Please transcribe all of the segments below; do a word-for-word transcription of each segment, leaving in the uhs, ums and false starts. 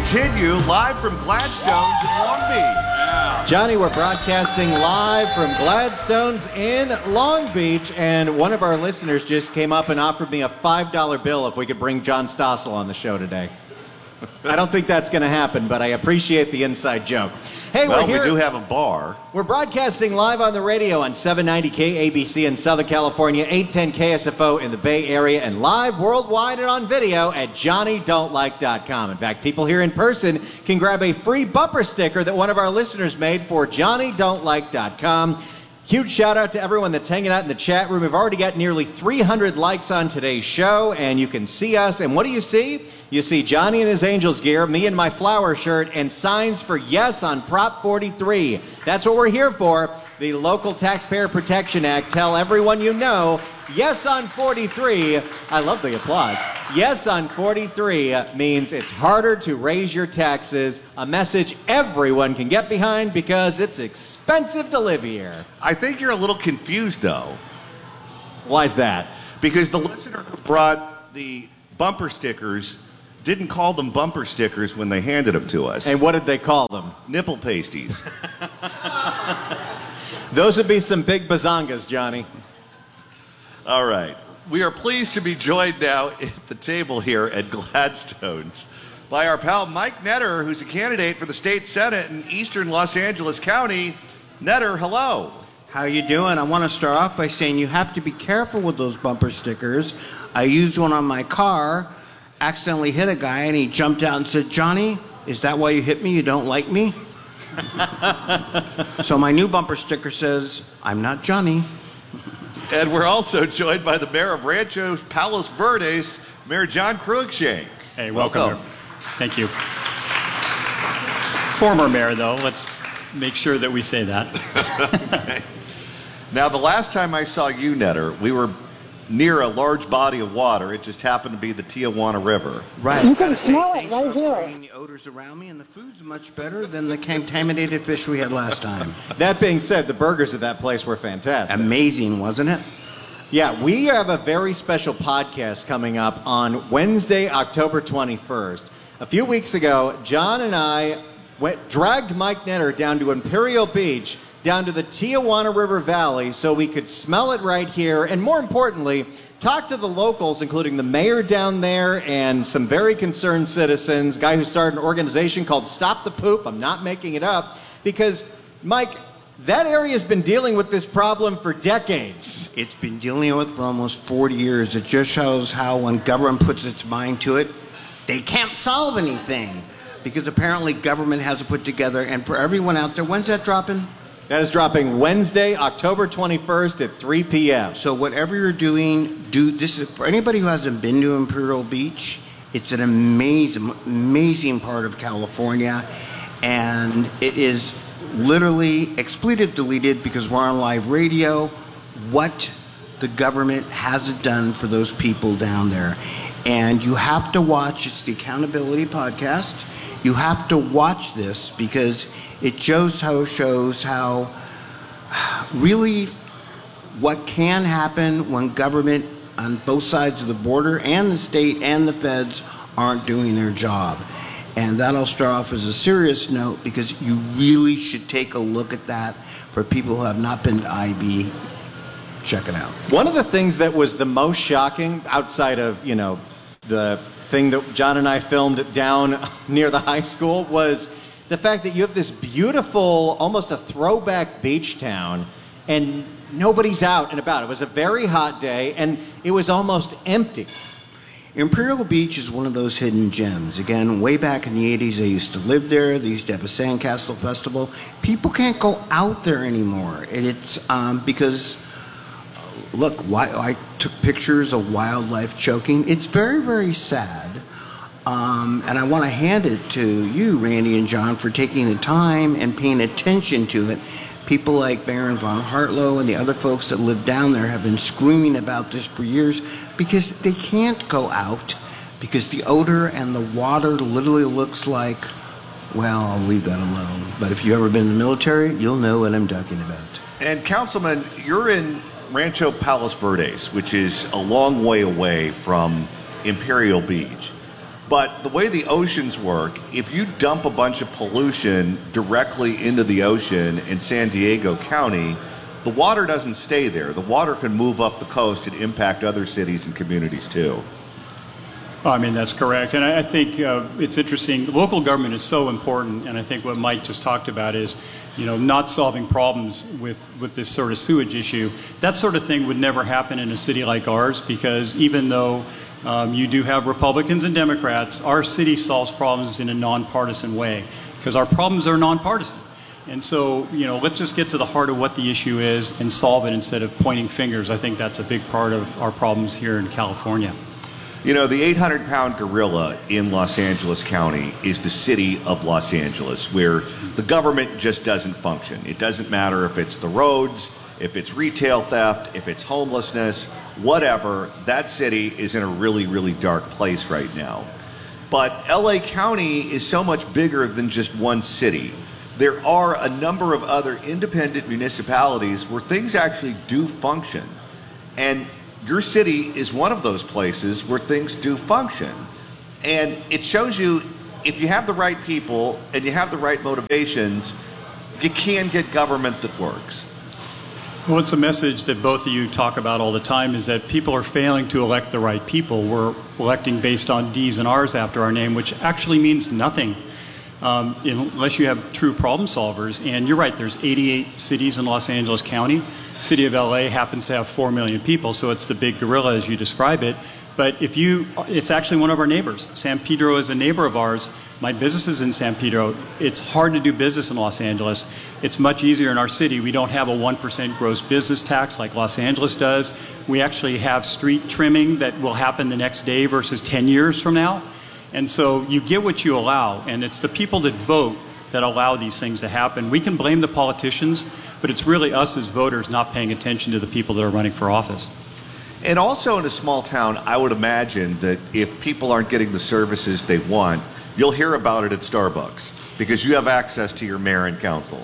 continue live from Gladstone's in Long Beach. Yeah. Johnny, we're broadcasting live from Gladstone's in Long Beach, and one of our listeners just came up and offered me a five dollar bill if we could bring John Stossel on the show today. I don't think that's going to happen, but I appreciate the inside joke. Hey, well, we're here. we do have a bar. We're broadcasting live on the radio on seven ninety K A B C in Southern California, eight ten K S F O in the Bay Area, and live worldwide and on video at Johnny Don't Like dot com. In fact, people here in person can grab a free bumper sticker that one of our listeners made for Johnny Don't Like dot com. Huge shout out to everyone that's hanging out in the chat room. We've already got nearly three hundred likes on today's show, and you can see us. And what do you see? You see Johnny in his Angels gear, me in my flower shirt, and signs for yes on Prop forty-three. That's what we're here for. The Local Taxpayer Protection Act. Tell everyone you know, yes on forty-three. I love the applause. Yes on forty-three means it's harder to raise your taxes. A message everyone can get behind because it's expensive to live here. I think you're a little confused, though. Why's that? Because the listener who brought the bumper stickers didn't call them bumper stickers when they handed them to us. And what did they call them? Nipple pasties. Those would be some big bazongas, Johnny. All right. We are pleased to be joined now at the table here at Gladstone's by our pal Mike Netter, who's a candidate for the state senate in eastern Los Angeles County. Netter, hello. How you doing? I want to start off by saying you have to be careful with those bumper stickers. I used one on my car, accidentally hit a guy, and he jumped out and said, "Johnny, is that why you hit me? You don't like me?" So my new bumper sticker says, "I'm not Johnny." And we're also joined by the mayor of Rancho Palos Verdes, Mayor John Cruikshank. Hey, welcome. welcome. Thank you. Former mayor, though. Let's make sure that we say that. Okay. Now, the last time I saw you, Netter, we were near a large body of water. It just happened to be the Tijuana River. Right. You can smell it right here. The odors around me, and the food's much better than the contaminated fish we had last time. That being said, the burgers at that place were fantastic. Amazing, wasn't it? Yeah, we have a very special podcast coming up on Wednesday, October twenty-first. A few weeks ago, John and I went, dragged Mike Netter down to Imperial Beach, down to the Tijuana River Valley, so we could smell it right here, and more importantly, talk to the locals, including the mayor down there and some very concerned citizens, a guy who started an organization called Stop the Poop. I'm not making it up, because, Mike, that area has been dealing with this problem for decades. It's been dealing with it for almost forty years. It just shows how when government puts its mind to it, they can't solve anything, because apparently government has it put together. And for everyone out there, when's that dropping? That is dropping Wednesday, October twenty-first at three p.m. So whatever you're doing, do this is for anybody who hasn't been to Imperial Beach. It's an amazing, amazing part of California, and it is literally expletive deleted because we're on live radio. What the government hasn't done for those people down there, and you have to watch. It's the Accountability Podcast. You have to watch this because it shows how shows how really what can happen when government on both sides of the border and the state and the feds aren't doing their job. And that'll start off as a serious note because you really should take a look at that for people who have not been to I B. Check it out. One of the things that was the most shocking outside of, you know, the thing that John and I filmed down near the high school was the fact that you have this beautiful, almost a throwback beach town, and nobody's out and about. It was a very hot day, and it was almost empty. Imperial Beach is one of those hidden gems. Again, way back in the eighties, I used to live there. They used to have a Sandcastle Festival. People can't go out there anymore. And it's um, because, look, why, I took pictures of wildlife choking. It's very, very sad. Um, and I want to hand it to you, Randy and John, for taking the time and paying attention to it. People like Baron von Hartlow and the other folks that live down there have been screaming about this for years because they can't go out because the odor and the water literally looks like, well, I'll leave that alone. But if you've ever been in the military, you'll know what I'm talking about. And Councilman, you're in Rancho Palos Verdes, which is a long way away from Imperial Beach. But the way the oceans work, if you dump a bunch of pollution directly into the ocean in San Diego County, the water doesn't stay there. The water can move up the coast and impact other cities and communities too. I mean, that's correct. And I, I think uh, it's interesting. Local government is so important. And I think what Mike just talked about is, you know, not solving problems with, with this sort of sewage issue. That sort of thing would never happen in a city like ours, because even though um, you do have Republicans and Democrats, our city solves problems in a nonpartisan way, because our problems are nonpartisan. And so, you know, let's just get to the heart of what the issue is and solve it instead of pointing fingers. I think that's a big part of our problems here in California. You know, the eight hundred pound gorilla in Los Angeles County is the city of Los Angeles, where the government just doesn't function. It doesn't matter if it's the roads, if it's retail theft, if it's homelessness, whatever. That city is in a really, really dark place right now. But L A County is so much bigger than just one city. There are a number of other independent municipalities where things actually do function. And your city is one of those places where things do function. And it shows you, if you have the right people and you have the right motivations, you can get government that works. Well, it's a message that both of you talk about all the time, is that people are failing to elect the right people. We're electing based on D's and R's after our name, which actually means nothing um, unless you have true problem solvers. And you're right, there's eighty-eight cities in Los Angeles County. City of L A happens to have four million people, so it's the big gorilla as you describe it. But if you, it's actually one of our neighbors. San Pedro is a neighbor of ours. My business is in San Pedro. It's hard to do business in Los Angeles. It's much easier in our city. We don't have a one percent gross business tax like Los Angeles does. We actually have street trimming that will happen the next day versus ten years from now. And so you get what you allow, and it's the people that vote that allow these things to happen. We can blame the politicians, but it's really us as voters not paying attention to the people that are running for office. And also in a small town, I would imagine that if people aren't getting the services they want, you'll hear about it at Starbucks because you have access to your mayor and council.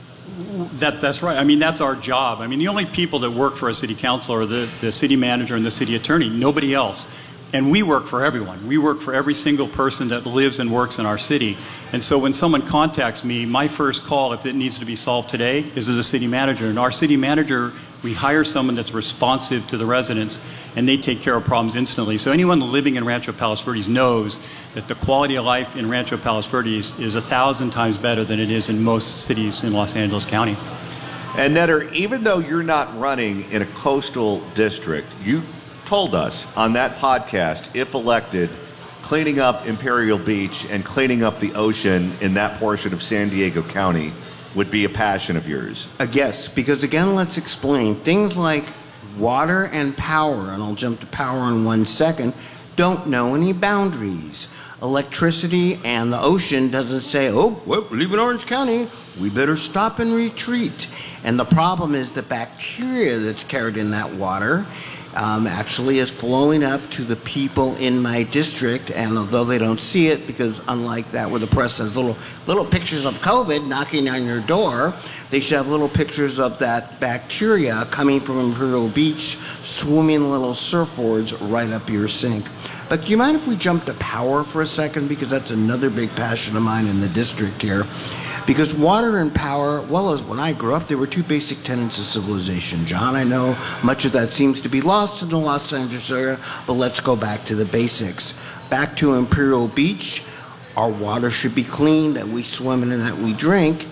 That, that's right. I mean, that's our job. I mean, the only people that work for a city council are the, the city manager and the city attorney, nobody else. And we work for everyone. We work for every single person that lives and works in our city. And so when someone contacts me, my first call, if it needs to be solved today, is to the city manager. And our city manager, we hire someone that's responsive to the residents, and they take care of problems instantly. So anyone living in Rancho Palos Verdes knows that the quality of life in Rancho Palos Verdes is a thousand times better than it is in most cities in Los Angeles County. And Netter, even though you're not running in a coastal district, you told us on that podcast, if elected, cleaning up Imperial Beach and cleaning up the ocean in that portion of San Diego County would be a passion of yours. Uh, yes, because again, let's explain. Things like water and power, and I'll jump to power in one second, don't know any boundaries. Electricity and the ocean doesn't say, oh, well, we're leaving Orange County, we better stop and retreat. And the problem is the bacteria that's carried in that water Um, actually is flowing up to the people in my district, and although they don't see it, because unlike that where the press has little little pictures of COVID knocking on your door, they should have little pictures of that bacteria coming from Imperial Beach, swimming little surfboards right up your sink. But do you mind if we jump to power for a second, because that's another big passion of mine in the district here. Because water and power, well, as when I grew up, there were two basic tenets of civilization. John, I know much of that seems to be lost in the Los Angeles area, but let's go back to the basics. Back to Imperial Beach, our water should be clean, that we swim in and that we drink.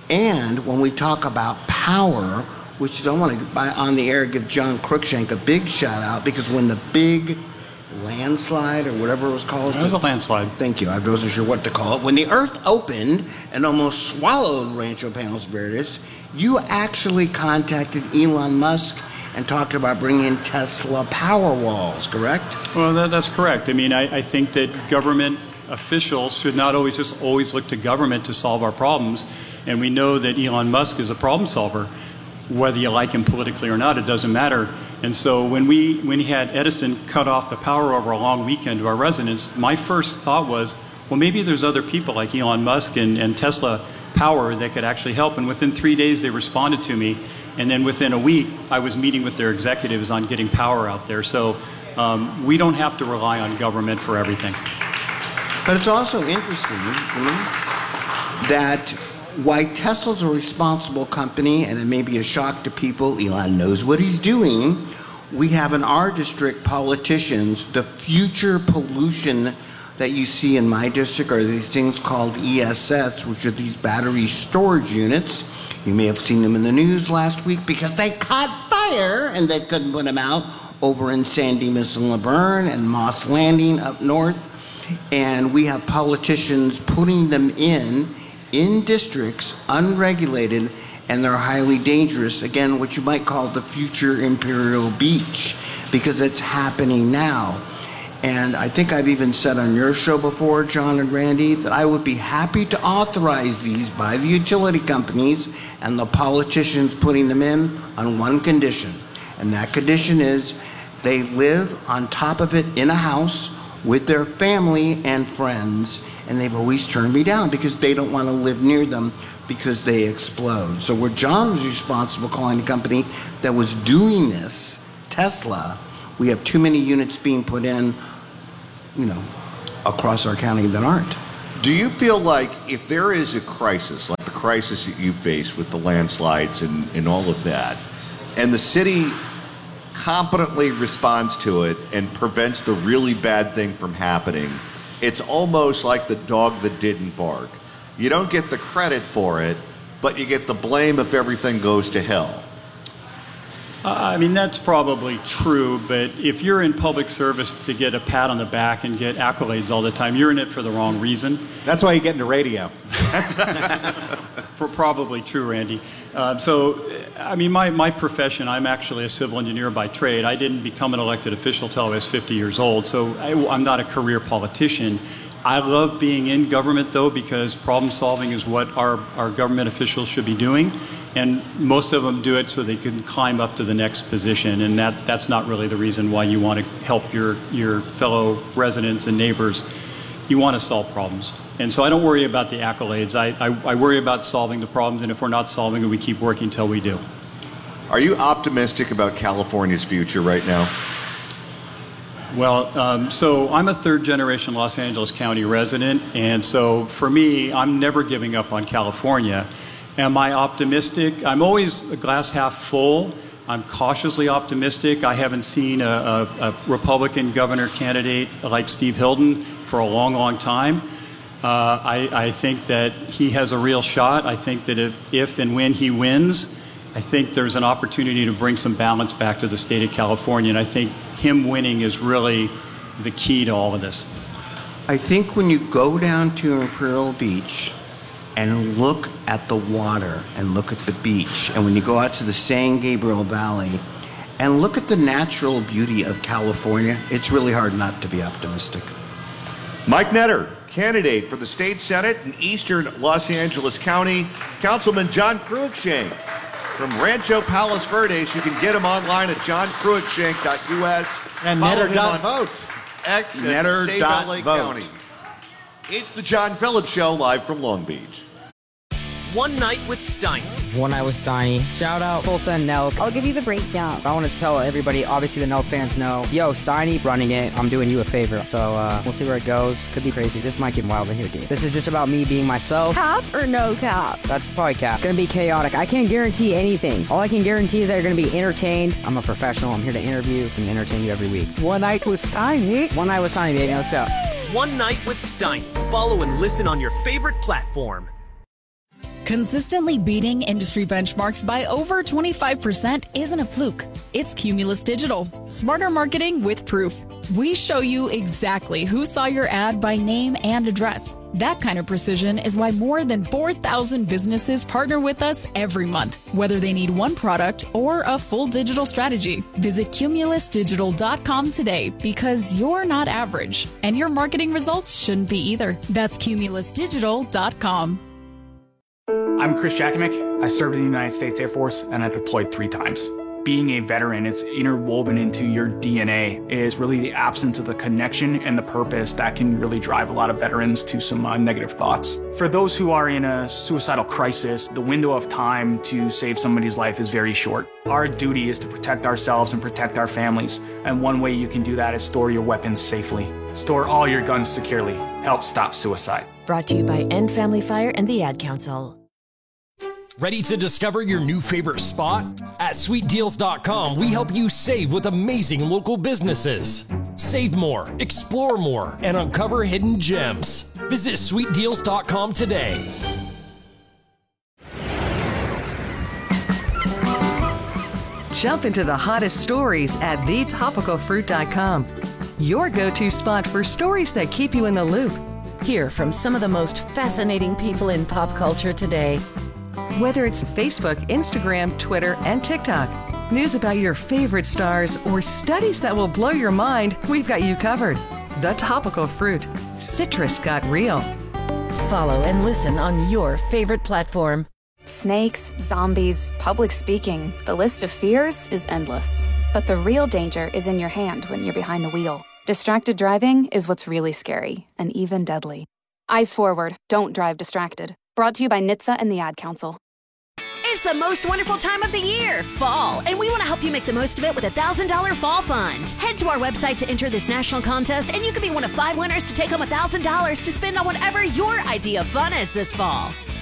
And when we talk about power, which I want to, on the air, give John Cruikshank a big shout out, because when the big landslide or whatever it was called. It was a landslide. Thank you. I wasn't sure what to call it. When the earth opened and almost swallowed Rancho Palos Verdes, you actually contacted Elon Musk and talked about bringing Tesla power walls, correct? Well, that, that's correct. I mean, I, I think that government officials should not always just always look to government to solve our problems. And we know that Elon Musk is a problem solver. Whether you like him politically or not, it doesn't matter. And so when we when he had Edison cut off the power over a long weekend to our residents, my first thought was, well, maybe there's other people like Elon Musk and, and Tesla Power that could actually help. And within three days, they responded to me. And then within a week, I was meeting with their executives on getting power out there. So um, we don't have to rely on government for everything. But it's also interesting, you know, that why Tesla's a responsible company, and it may be a shock to people, Elon knows what he's doing. We have in our district politicians, the future pollution that you see in my district are these things called E S S, which are these battery storage units. You may have seen them in the news last week because they caught fire and they couldn't put them out over in San Dimas and Laverne and Moss Landing up north. And we have politicians putting them in, in districts, unregulated, and they're highly dangerous. Again, what you might call the future Imperial Beach, because it's happening now. And I think I've even said on your show before, John and Randy, that I would be happy to authorize these by the utility companies and the politicians putting them in on one condition. And that condition is they live on top of it in a house with their family and friends, and they've always turned me down because they don't want to live near them because they explode. So where John was responsible calling the company that was doing this, Tesla, we have too many units being put in, you know, across our county that aren't. Do you feel like if there is a crisis, like the crisis that you face with the landslides and, and all of that, and the city competently responds to it and prevents the really bad thing from happening, it's almost like the dog that didn't bark. You don't get the credit for it, but you get the blame if everything goes to hell. Uh, I mean, that's probably true, but if you're in public service to get a pat on the back and get accolades all the time, you're in it for the wrong reason. That's why you get into radio. For probably true, Randy. Uh, so, I mean, my, my profession, I'm actually a civil engineer by trade. I didn't become an elected official till I was fifty years old, so I, I'm not a career politician. I love being in government, though, because problem solving is what our, our government officials should be doing. And most of them do it so they can climb up to the next position. And that, that's not really the reason why you want to help your, your fellow residents and neighbors. You want to solve problems. And so I don't worry about the accolades. I, I, I worry about solving the problems. And if we're not solving it, we keep working till we do. Are you optimistic about California's future right now? Well, um, so I'm a third-generation Los Angeles County resident, and so for me, I'm never giving up on California. Am I optimistic? I'm always a glass half full. I'm cautiously optimistic. I haven't seen a, a, a Republican governor candidate like Steve Hilton for a long, long time. Uh, I, I think that he has a real shot. I think that if, if and when he wins, I think there's an opportunity to bring some balance back to the state of California, and I think him winning is really the key to all of this. I think when you go down to Imperial Beach and look at the water and look at the beach, and when you go out to the San Gabriel Valley and look at the natural beauty of California, it's really hard not to be optimistic. Mike Netter, candidate for the state senate in eastern Los Angeles County. Councilman John Cruikshank from Rancho Palos Verdes. You can get him online at john cruikshank dot U S. And Netter dot vote. X and Netter save dot L A vote. County. It's the John Phillips Show live from Long Beach. One Night with Steiny. One Night with Steiny. Shout out Full Send Nelk. I'll give you the breakdown. I want to tell everybody, obviously the Nelk fans know, yo, Steiny running it, I'm doing you a favor. So uh, we'll see where it goes. Could be crazy. This might get wild in here, dude. This is just about me being myself. Cap or no cap? That's probably cap. It's gonna be chaotic. I can't guarantee anything. All I can guarantee is that you're gonna be entertained. I'm a professional. I'm here to interview and entertain you every week. One Night with Steiny. One Night with Steiny, baby. Let's go. One Night with Steiny. Follow and listen on your favorite platform. Consistently beating industry benchmarks by over twenty-five percent isn't a fluke. It's Cumulus Digital. Smarter marketing with proof. We show you exactly who saw your ad by name and address. That kind of precision is why more than four thousand businesses partner with us every month, whether they need one product or a full digital strategy. Visit cumulus digital dot com today because you're not average, and your marketing results shouldn't be either. That's cumulus digital dot com. I'm Chris Jakimick. I served in the United States Air Force and I deployed three times. Being a veteran, it's interwoven into your D N A. It is really the absence of the connection and the purpose that can really drive a lot of veterans to some uh, negative thoughts. For those who are in a suicidal crisis, the window of time to save somebody's life is very short. Our duty is to protect ourselves and protect our families, and one way you can do that is store your weapons safely. Store all your guns securely. Help stop suicide. Brought to you by End Family Fire and the Ad Council. Ready to discover your new favorite spot? At sweet deals dot com, we help you save with amazing local businesses. Save more, explore more, and uncover hidden gems. Visit sweet deals dot com today. Jump into the hottest stories at the topical fruit dot com. Your go-to spot for stories that keep you in the loop. Hear from some of the most fascinating people in pop culture today. Whether it's Facebook, Instagram, Twitter, and TikTok, news about your favorite stars, or studies that will blow your mind, we've got you covered. The Topical Fruit. Citrus got real. Follow and listen on your favorite platform. Snakes, zombies, public speaking. The list of fears is endless. But the real danger is in your hand when you're behind the wheel. Distracted driving is what's really scary and even deadly. Eyes forward. Don't drive distracted. Brought to you by N H T S A and the Ad Council. It's the most wonderful time of the year, fall, and we want to help you make the most of it with a one thousand dollars Fall Fund. Head to our website to enter this national contest, and you could be one of five winners to take home one thousand dollars to spend on whatever your idea of fun is this fall.